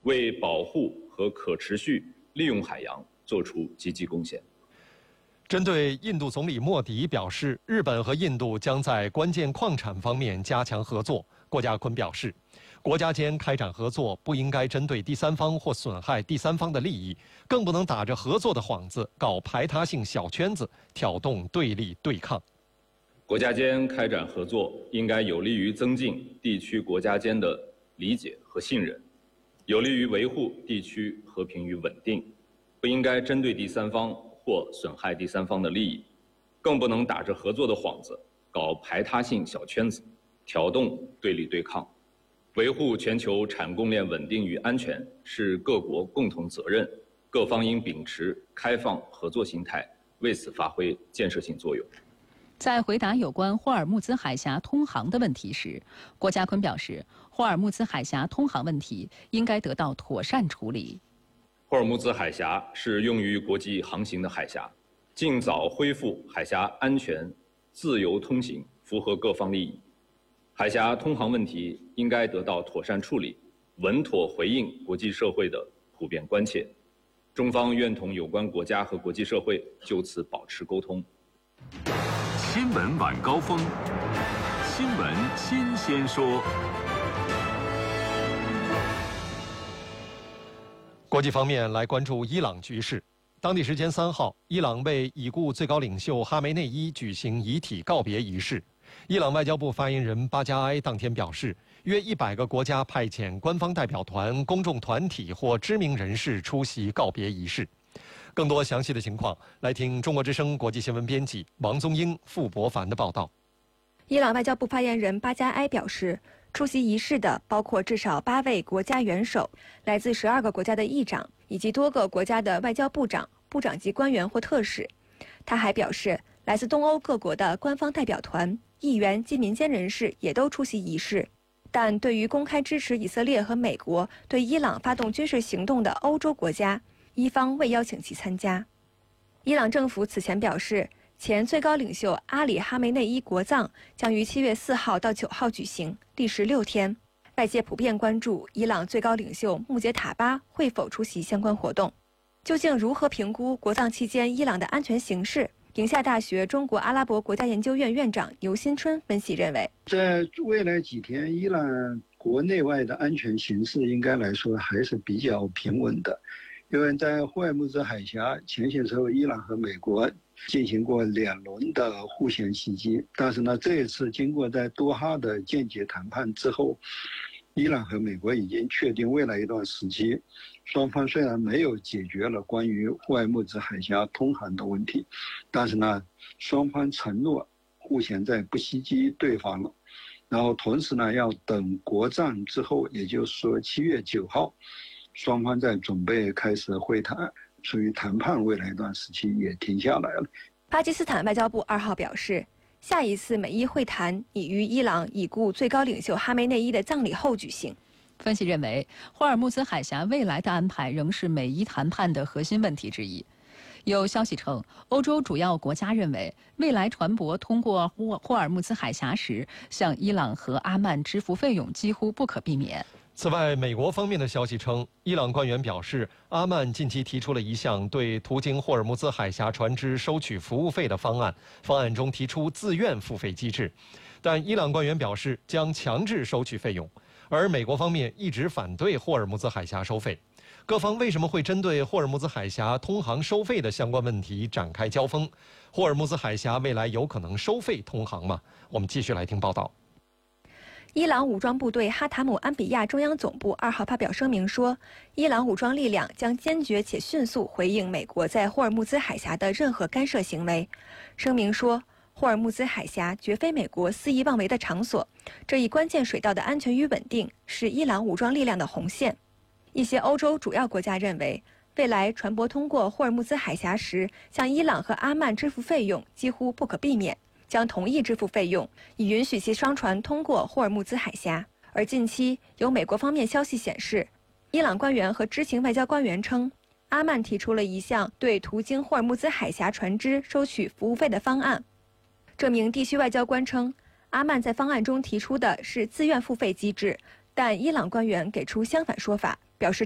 为保护和可持续利用海洋做出积极贡献。 针对印度总理莫迪表示，日本和印度将在关键矿产方面加强合作，郭家坤表示，国家间开展合作不应该针对第三方或损害第三方的利益，更不能打着合作的幌子搞排他性小圈子，挑动对立对抗。 国家间开展合作应该有利于增进地区国家间的理解和信任，有利于维护地区和平与稳定，不应该针对第三方或损害第三方的利益，更不能打着合作的幌子搞排他性小圈子，挑动对立对抗。维护全球产供链稳定与安全是各国共同责任，各方应秉持开放合作心态，为此发挥建设性作用。 在回答有关霍尔木兹海峡通航的问题时，郭家坤表示，霍尔木兹海峡通航问题应该得到妥善处理。 霍尔木兹海峡是用于国际航行的海峡，尽早恢复海峡安全、自由通行，符合各方利益。海峡通航问题应该得到妥善处理，稳妥回应国际社会的普遍关切。中方愿同有关国家和国际社会就此保持沟通。 新闻晚高峰，新闻新鲜说。 国际方面来关注伊朗局势。当地时间3号，伊朗为已故最高领袖哈梅内伊举行遗体告别仪式。伊朗外交部发言人巴加埃当天表示，约100个国家派遣官方代表团、公众团体或知名人士出席告别仪式。更多详细的情况，来听中国之声国际新闻编辑王宗英、傅博凡的报道。 伊朗外交部发言人巴加埃表示，出席仪式的包括至少8位国家元首、来自12个国家的议长以及多个国家的外交部长、部长级官员或特使。他还表示，来自东欧各国的官方代表团、议员及民间人士也都出席仪式。但对于公开支持以色列和美国对伊朗发动军事行动的欧洲国家，伊方未邀请其参加。伊朗政府此前表示，前最高领袖阿里·哈梅内伊国葬将于7月4号到9号举行，历时6天。外界普遍关注伊朗最高领袖穆杰塔巴会否出席相关活动。究竟如何评估国葬期间伊朗的安全形势？宁夏大学中国阿拉伯国家研究院院长牛新春分析认为， 在未来几天，伊朗国内外的安全形势应该来说还是比较平稳的。因为在霍尔木兹海峡前些时候，伊朗和美国进行过2轮的互相袭击，但是呢，这一次经过在多哈的间接谈判之后，伊朗和美国已经确定未来一段时期，双方虽然没有解决了关于霍尔木兹海峡通航的问题，但是呢，双方承诺互相在不袭击对方了。然后同时呢，要等国葬之后，也就是说7月9号。双方在准备开始会谈，属于谈判未来一段时期也停下来了。 巴基斯坦外交部2号表示，下一次美伊会谈拟于伊朗已故最高领袖哈梅内伊的葬礼后举行。 分析认为，霍尔木兹海峡未来的安排仍是美伊谈判的核心问题之一。有消息称，欧洲主要国家认为，未来船舶通过霍尔木兹海峡时，向伊朗和阿曼支付费用几乎不可避免。 此外，美国方面的消息称，伊朗官员表示，阿曼近期提出了一项对途经霍尔木兹海峡船只收取服务费的方案，方案中提出自愿付费机制，但伊朗官员表示将强制收取费用，而美国方面一直反对霍尔木兹海峡收费。各方为什么会针对霍尔木兹海峡通航收费的相关问题展开交锋？霍尔木兹海峡未来有可能收费通航吗？我们继续来听报道。 伊朗武装部队哈塔姆安比亚中央总部2号发表声明说，伊朗武装力量将坚决且迅速回应美国在霍尔木兹海峡的任何干涉行为。声明说，霍尔木兹海峡绝非美国肆意妄为的场所，这一关键水道的安全与稳定是伊朗武装力量的红线。一些欧洲主要国家认为，未来船舶通过霍尔木兹海峡时，向伊朗和阿曼支付费用几乎不可避免，将同意支付费用，以允许其商船通过霍尔木兹海峡。而近期有美国方面消息显示，伊朗官员和知情外交官员称，阿曼提出了一项对途经霍尔木兹海峡船只收取服务费的方案。这名地区外交官称，阿曼在方案中提出的是自愿付费机制，但伊朗官员给出相反说法，表示